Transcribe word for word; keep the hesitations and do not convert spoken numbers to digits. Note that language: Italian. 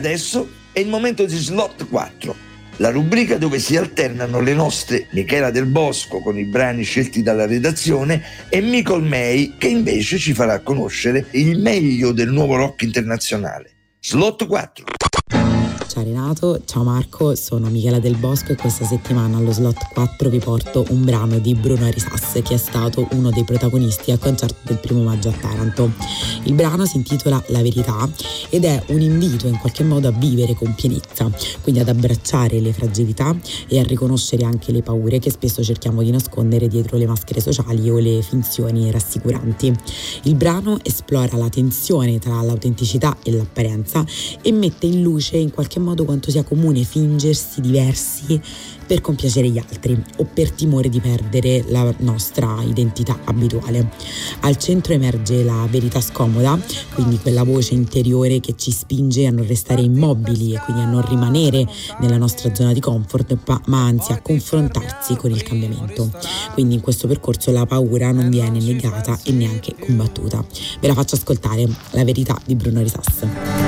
adesso è il momento di Slot quattro, la rubrica dove si alternano le nostre Michela Del Bosco con i brani scelti dalla redazione e Micol May, che invece ci farà conoscere il meglio del nuovo rock internazionale. Slot quattro. Ciao Renato, ciao Marco, sono Michela Del Bosco e questa settimana allo Slot quattro vi porto un brano di Bruno Arisas, che è stato uno dei protagonisti al concerto del primo maggio a Taranto. Il brano si intitola La Verità ed è un invito in qualche modo a vivere con pienezza, quindi ad abbracciare le fragilità e a riconoscere anche le paure che spesso cerchiamo di nascondere dietro le maschere sociali o le finzioni rassicuranti. Il brano esplora la tensione tra l'autenticità e l'apparenza e mette in luce in qualche modo quanto sia comune fingersi diversi per compiacere gli altri o per timore di perdere la nostra identità abituale. Al centro emerge la verità scomoda, quindi quella voce interiore che ci spinge a non restare immobili e quindi a non rimanere nella nostra zona di comfort, ma anzi a confrontarsi con il cambiamento. Quindi in questo percorso la paura non viene negata e neanche combattuta. Ve la faccio ascoltare, La Verità di Bruno Arisas.